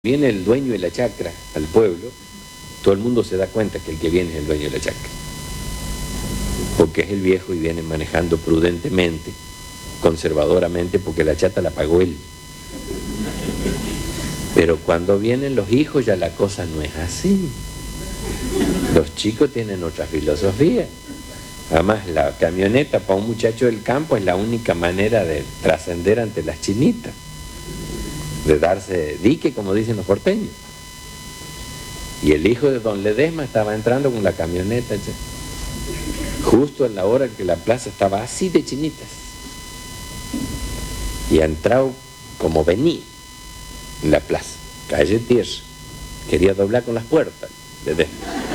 Viene el dueño de la chacra al pueblo, todo el mundo se da cuenta que el que viene es el dueño de la chacra, porque es el viejo y viene manejando prudentemente, conservadoramente, porque la chata la pagó él. Pero cuando vienen los hijos ya la cosa no es así. Los chicos tienen otra filosofía. Además, la camioneta para un muchacho del campo es la única manera de trascender ante las chinitas, de darse dique, como dicen los porteños. Y el hijo de don Ledesma estaba entrando con la camioneta, justo en la hora en que la plaza estaba así de chinitas. Y ha entrado como venía en la plaza, calle tierra. Quería doblar con las puertas, Ledesma.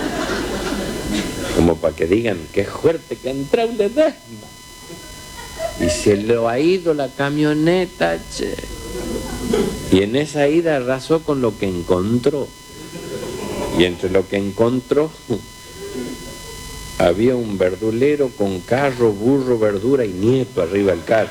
Como para que digan, qué fuerte que ha entrado Ledesma. Y se lo ha ido la camioneta, che. Y en esa ida arrasó con lo que encontró. Y entre lo que encontró había un verdulero con carro, burro, verdura y nieto arriba del carro.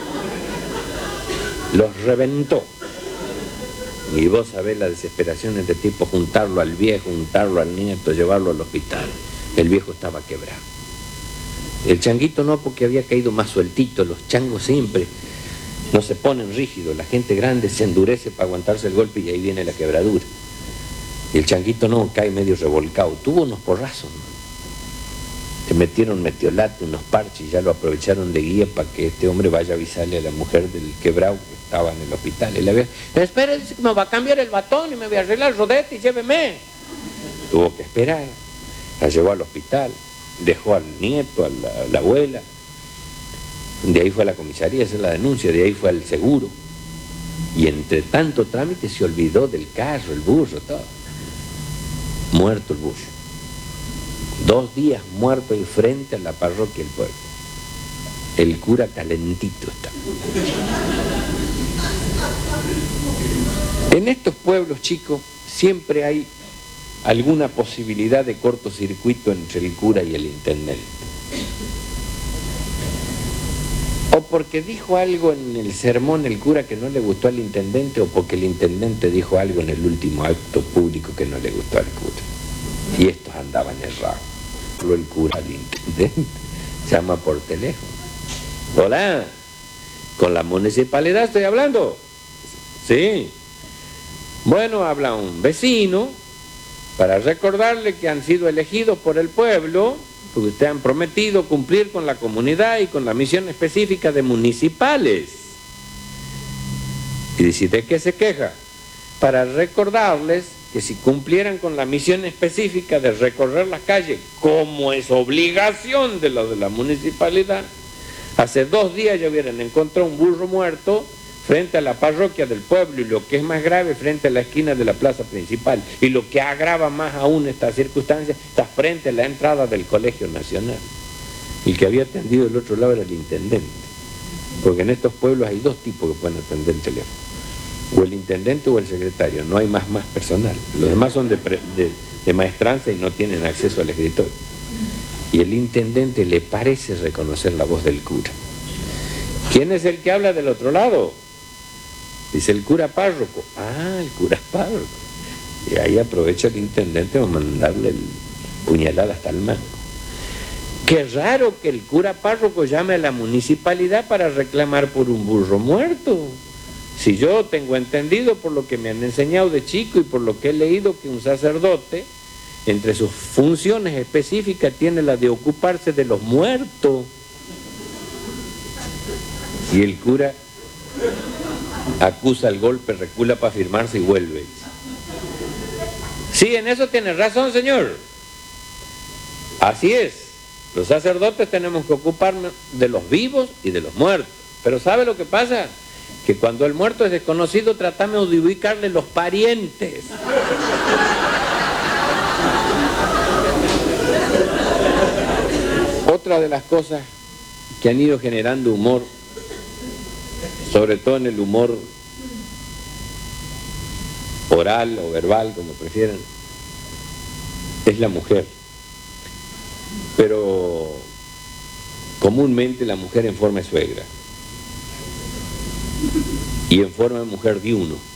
Los reventó. Y vos sabés la desesperación de este tipo, juntarlo al viejo, juntarlo al nieto, llevarlo al hospital. El viejo estaba quebrado. El changuito no, porque había caído más sueltito. Los changos siempre no se ponen rígidos. La gente grande se endurece para aguantarse el golpe y ahí viene la quebradura. Y el changuito no, cae medio revolcado. Tuvo unos porrazos, ¿no? Le metieron metiolate, unos parches, y ya lo aprovecharon de guía para que este hombre vaya a avisarle a la mujer del quebrado que estaba en el hospital. Y la vieja, espera, dice que me va a cambiar el batón y me voy a arreglar el rodete y lléveme. Tuvo que esperar. La llevó al hospital, dejó al nieto, a la abuela. De ahí fue a la comisaría, esa es la denuncia, de ahí fue al seguro. Y entre tanto trámite se olvidó del carro, el burro, todo. Muerto el burro. 2 días muerto ahí frente a la parroquia del pueblo. El cura calentito está. En estos pueblos, chicos, siempre hay alguna posibilidad de cortocircuito entre el cura y el intendente. O porque dijo algo en el sermón el cura que no le gustó al intendente, o porque el intendente dijo algo en el último acto público que no le gustó al cura. Y estos andaban errados. El cura al intendente llama por teléfono. Hola, ¿con la municipalidad estoy hablando? Sí. Bueno, habla un vecino para recordarle que han sido elegidos por el pueblo, porque ustedes han prometido cumplir con la comunidad y con la misión específica de municipales. Y dice, ¿de qué se queja? Para recordarles que si cumplieran con la misión específica de recorrer las calles, como es obligación de la municipalidad, hace 2 días ya hubieran encontrado un burro muerto frente a la parroquia del pueblo, y lo que es más grave, frente a la esquina de la plaza principal, y lo que agrava más aún esta circunstancia, está frente a la entrada del Colegio Nacional. El que había atendido del otro lado era el intendente, porque en estos pueblos hay 2 tipos que pueden atender el teléfono, o el intendente o el secretario, no hay más personal. Los demás son de maestranza y no tienen acceso al escritorio. Y el intendente le parece reconocer la voz del cura. ¿Quién es el que habla del otro lado? Dice el cura párroco. Ah, el cura párroco. Y ahí aprovecha el intendente para mandarle el puñalada hasta el mango. Qué raro que el cura párroco llame a la municipalidad para reclamar por un burro muerto. Si yo tengo entendido, por lo que me han enseñado de chico y por lo que he leído, que un sacerdote, entre sus funciones específicas, tiene la de ocuparse de los muertos. Y el cura acusa el golpe, recula para firmarse y vuelve. Sí, en eso tiene razón, señor. Así es. Los sacerdotes tenemos que ocuparnos de los vivos y de los muertos. Pero ¿sabe lo que pasa? Que cuando el muerto es desconocido, tratamos de ubicarle los parientes. Otra de las cosas que han ido generando humor, sobre todo en el humor oral o verbal, como prefieran, es la mujer. Pero comúnmente la mujer en forma de suegra y en forma de mujer de uno.